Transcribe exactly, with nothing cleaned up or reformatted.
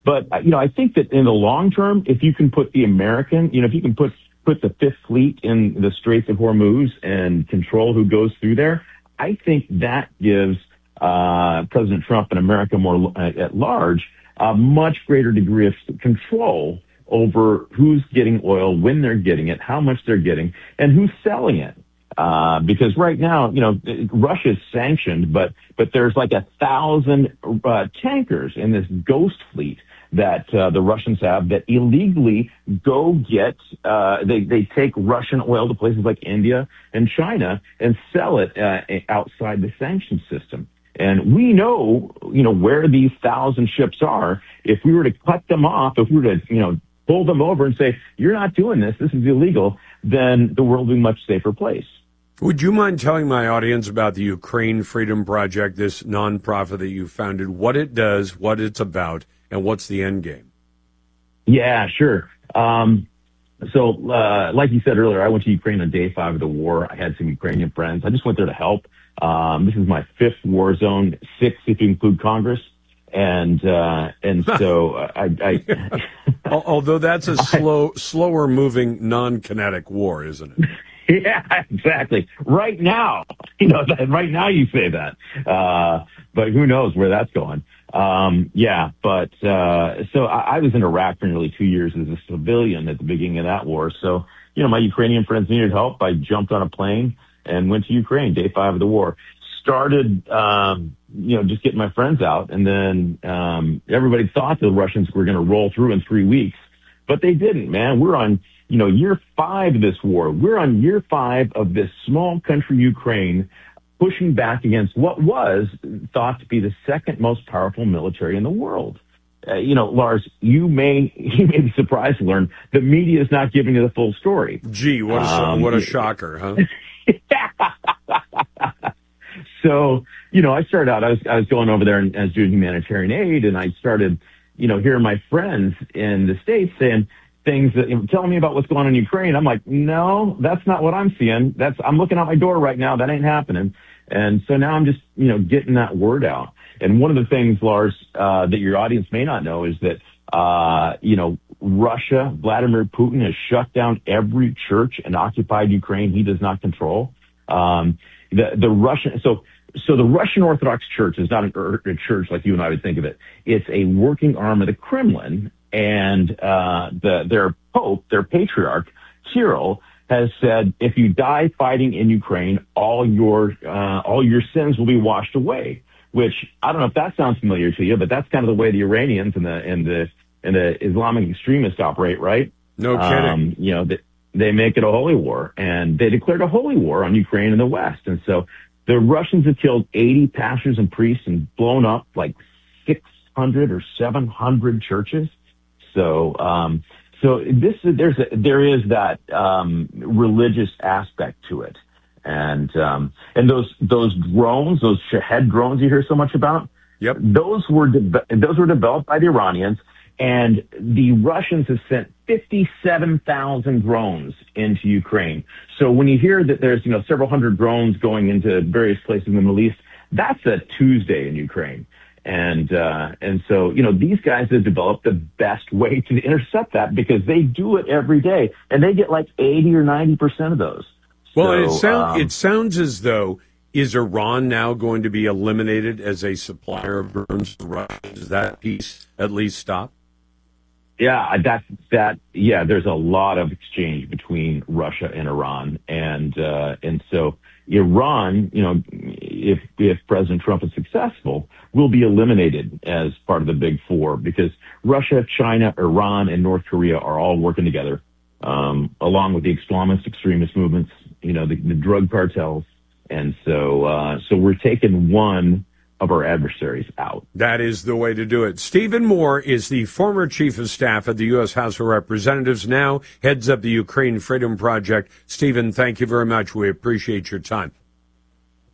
But, uh, you know, I think that in the long term, if you can put the American, you know, if you can put, put the Fifth Fleet in the Straits of Hormuz and control who goes through there, I think that gives uh, President Trump and America more uh, at large a much greater degree of control over who's getting oil, when they're getting it, how much they're getting, and who's selling it. Uh, because right now, you know, Russia's sanctioned, but but there's like a thousand uh, tankers in this ghost fleet that uh, the Russians have that illegally go get, uh, they, they take Russian oil to places like India and China and sell it uh, outside the sanction system. And we know, you know, where these thousand ships are. If we were to cut them off, if we were to, you know, pull them over and say, you're not doing this, this is illegal, then the world would be a much safer place. Would you mind telling my audience about the Ukraine Freedom Project, this nonprofit that you founded, what it does, what it's about, and what's the end game? Yeah, sure. Um, so, uh, like you said earlier, I went to Ukraine on day five of the war. I had some Ukrainian friends. I just went there to help. Um, this is my fifth war zone, sixth if you include Congress. And, uh, and so I, I although that's a slow, slower moving, non-kinetic war, isn't it? Yeah, exactly. Right now, you know, right now you say that, uh, but who knows where that's going. Um, yeah, but, uh, so I, I was in Iraq for nearly two years as a civilian at the beginning of that war. So, you know, my Ukrainian friends needed help. I jumped on a plane and went to Ukraine, day five of the war. Started, um, you know, just getting my friends out. And then, um, everybody thought the Russians were going to roll through in three weeks, but they didn't, man. We're on, you know, year five of this war. We're on year five of this small country, Ukraine, pushing back against what was thought to be the second most powerful military in the world. Uh, you know, Lars, you may you may be surprised to learn the media is not giving you the full story. Gee, what a, um, what a shocker, huh? So, you know, I started out, I was, I was going over there and I was doing humanitarian aid, and I started, you know, hearing my friends in the States saying things that, you know, telling me about what's going on in Ukraine. I'm like, no, that's not what I'm seeing. That's, I'm looking out my door right now. That ain't happening. And so now I'm just, you know, getting that word out. And one of the things, Lars, uh, that your audience may not know is that, uh, you know, Russia, Vladimir Putin has shut down every church and occupied Ukraine he does not control. Um, the, the Russian, so, so the Russian Orthodox Church is not a, a church like you and I would think of it. It's a working arm of the Kremlin, and, uh, the, their Pope, their patriarch, Kirill, has said, if you die fighting in Ukraine, all your, uh, all your sins will be washed away, which I don't know if that sounds familiar to you, but that's kind of the way the Iranians and the, and the, and the Islamic extremists operate, right? No kidding. Um, you know, they, they make it a holy war, and they declared a holy war on Ukraine and the West. And so the Russians have killed eighty pastors and priests and blown up like six hundred or seven hundred churches. So, um, so this, there's a, there is that, um, religious aspect to it. And, um, and those, those drones, those Shahed drones you hear so much about. Yep. Those were, de- those were developed by the Iranians, and the Russians have sent fifty-seven thousand drones into Ukraine. So when you hear that there's, you know, several hundred drones going into various places in the Middle East, that's a Tuesday in Ukraine. And, uh, and so, you know, these guys have developed the best way to intercept that because they do it every day, and they get like eighty or ninety percent of those. Well, so, it, sound, um, it sounds as though, is Iran now going to be eliminated as a supplier of drones to Russia? Does that piece at least stop? Yeah, that's that. Yeah, there's a lot of exchange between Russia and Iran, and uh, and so Iran, you know, if if President Trump is successful, will be eliminated as part of the Big Four because Russia, China, Iran, and North Korea are all working together, um, along with the Islamist extremist movements, you know, the, the drug cartels, and so uh, so we're taking one of our adversaries out. That is the way to do it. Stephen Moore is the former chief of staff at the U S House of Representatives, now heads up the Ukraine Freedom Project. Stephen, thank you very much. We appreciate your time.